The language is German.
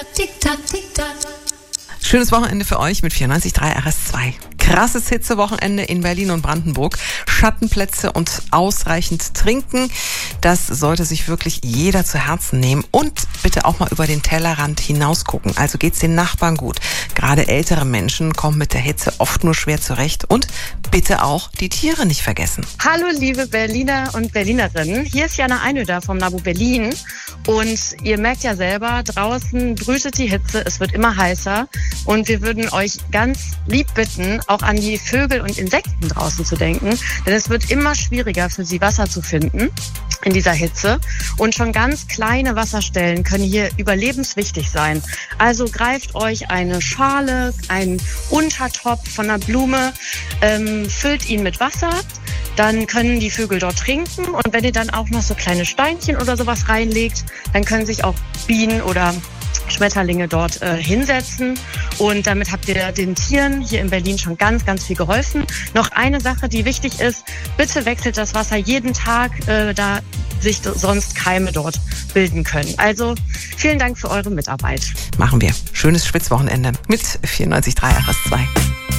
Tick-Tack, Tick-Tack. Schönes Wochenende für euch mit 94.3 RS2. Krasses Hitzewochenende in Berlin und Brandenburg. Schattenplätze und ausreichend trinken. Das sollte sich wirklich jeder zu Herzen nehmen. Und bitte auch mal über den Tellerrand hinaus gucken. Also geht's den Nachbarn gut. Gerade ältere Menschen kommen mit der Hitze oft nur schwer zurecht. Und bitte auch die Tiere nicht vergessen. Hallo liebe Berliner und Berlinerinnen. Hier ist Jana Einöder vom NABU Berlin. Und ihr merkt ja selber, draußen brütet die Hitze. Es wird immer heißer. Und wir würden euch ganz lieb bitten, auch an die Vögel und Insekten draußen zu denken. Denn es wird immer schwieriger für sie, Wasser zu finden in dieser Hitze. Und schon ganz kleine Wasserstellen können hier überlebenswichtig sein. Also greift euch eine Schale, einen Untertopf von einer Blume, füllt ihn mit Wasser. Dann können die Vögel dort trinken. Und wenn ihr dann auch noch so kleine Steinchen oder sowas reinlegt, dann können sich auch Bienen oder Schmetterlinge dort hinsetzen. Und damit habt ihr den Tieren hier in Berlin schon ganz, ganz viel geholfen. Noch eine Sache, die wichtig ist: Bitte wechselt das Wasser jeden Tag, da sich sonst Keime dort bilden können. Also vielen Dank für eure Mitarbeit. Machen wir. Schönes Schwitzwochenende mit 94.3 RS2.